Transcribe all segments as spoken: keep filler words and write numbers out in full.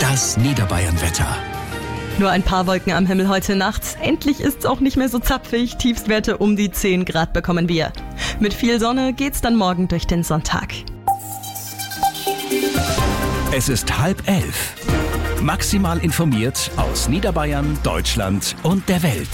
Das Niederbayern-Wetter. Nur ein paar Wolken am Himmel heute Nacht. Endlich ist's auch nicht mehr so zapfig. Tiefstwerte um die zehn Grad bekommen wir. Mit viel Sonne geht's dann morgen durch den Sonntag. Es ist halb elf. Maximal informiert aus Niederbayern, Deutschland und der Welt.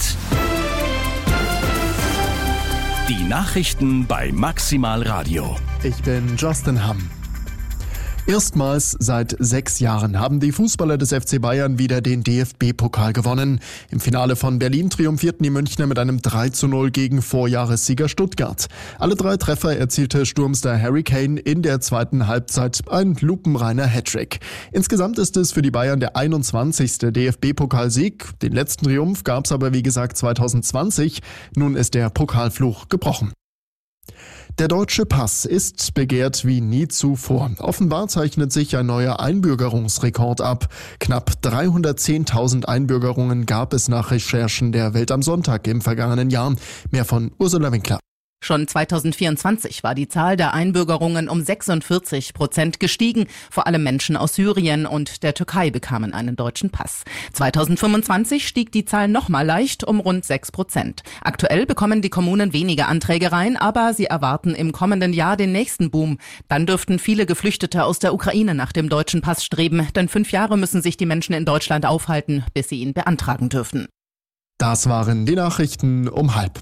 Die Nachrichten bei Maximal Radio. Ich bin Justin Hamm. Erstmals seit sechs Jahren haben die Fußballer des F C Bayern wieder den D F B-Pokal gewonnen. Im Finale von Berlin triumphierten die Münchner mit einem drei zu null gegen Vorjahressieger Stuttgart. Alle drei Treffer erzielte Sturmstar Harry Kane in der zweiten Halbzeit, ein lupenreiner Hattrick. Insgesamt ist es für die Bayern der einundzwanzigste D F B-Pokalsieg. Den letzten Triumph gab es aber wie gesagt zwanzig zwanzig. Nun ist der Pokalfluch gebrochen. Der deutsche Pass ist begehrt wie nie zuvor. Offenbar zeichnet sich ein neuer Einbürgerungsrekord ab. Knapp dreihundertzehntausend Einbürgerungen gab es nach Recherchen der Welt am Sonntag im vergangenen Jahr. Mehr von Ursula Winkler. Schon zweitausendvierundzwanzig war die Zahl der Einbürgerungen um sechsundvierzig Prozent gestiegen. Vor allem Menschen aus Syrien und der Türkei bekamen einen deutschen Pass. zweitausendfünfundzwanzig stieg die Zahl nochmal leicht um rund sechs Prozent. Aktuell bekommen die Kommunen weniger Anträge rein, aber sie erwarten im kommenden Jahr den nächsten Boom. Dann dürften viele Geflüchtete aus der Ukraine nach dem deutschen Pass streben, denn fünf Jahre müssen sich die Menschen in Deutschland aufhalten, bis sie ihn beantragen dürfen. Das waren die Nachrichten um halb.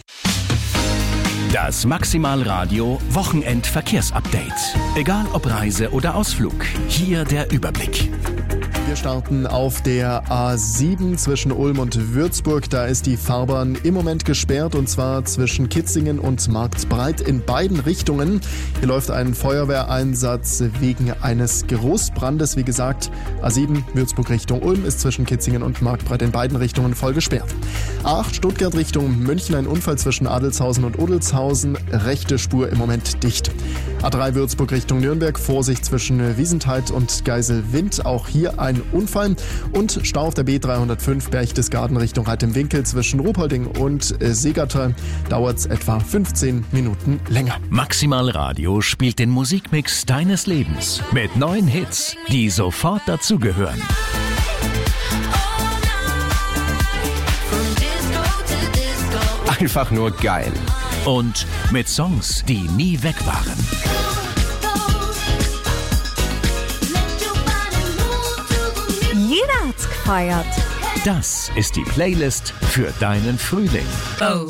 Das Maximal Radio Wochenend-Verkehrsupdate. Egal ob Reise oder Ausflug, hier der Überblick. Wir starten auf der A sieben zwischen Ulm und Würzburg. Da ist die Fahrbahn im Moment gesperrt und zwar zwischen Kitzingen und Marktbreit in beiden Richtungen. Hier läuft ein Feuerwehreinsatz wegen eines Großbrandes. Wie gesagt, A sieben Würzburg Richtung Ulm ist zwischen Kitzingen und Marktbreit in beiden Richtungen voll gesperrt. A acht Stuttgart Richtung München, ein Unfall zwischen Adelshausen und Odelshausen. Rechte Spur im Moment dicht. A drei Würzburg Richtung Nürnberg, Vorsicht zwischen Wiesentheit und Geiselwind. Auch hier ein Unfall und Stau auf der B dreihundertfünf Berchtesgaden Richtung Reit im Winkel zwischen Ruhpolding und Seegatter. Dauert es etwa fünfzehn Minuten länger. Maximal Radio spielt den Musikmix deines Lebens mit neuen Hits, die sofort dazugehören. Einfach nur geil. Und mit Songs, die nie weg waren. Jeder hat's gefeiert. Das ist die Playlist für deinen Frühling. Oh